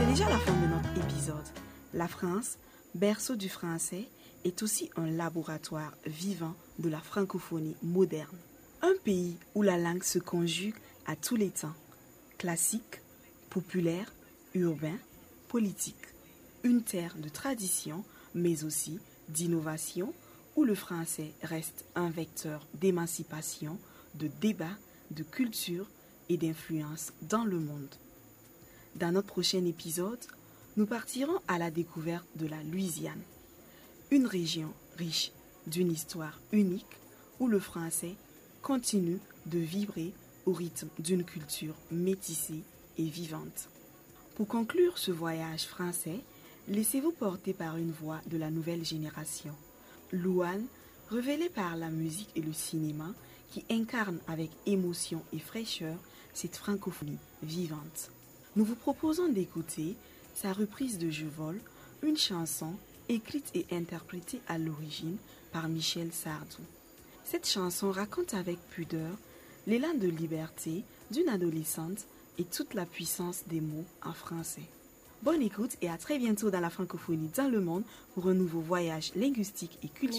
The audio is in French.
C'est déjà la fin de notre épisode. La France, berceau du français, est aussi un laboratoire vivant de la francophonie moderne. Un pays où la langue se conjugue à tous les temps. Classique, populaire, urbain, politique. Une terre de tradition, mais aussi d'innovation, où le français reste un vecteur d'émancipation, de débat, de culture et d'influence dans le monde. Dans notre prochain épisode, nous partirons à la découverte de la Louisiane, une région riche d'une histoire unique où le français continue de vibrer au rythme d'une culture métissée et vivante. Pour conclure ce voyage français, laissez-vous porter par une voix de la nouvelle génération. Louane, révélée par la musique et le cinéma, qui incarne avec émotion et fraîcheur cette francophonie vivante. Nous vous proposons d'écouter sa reprise de Je vole, une chanson écrite et interprétée à l'origine par Michel Sardou. Cette chanson raconte avec pudeur l'élan de liberté d'une adolescente et toute la puissance des mots en français. Bonne écoute et à très bientôt dans la francophonie dans le monde pour un nouveau voyage linguistique et culturel.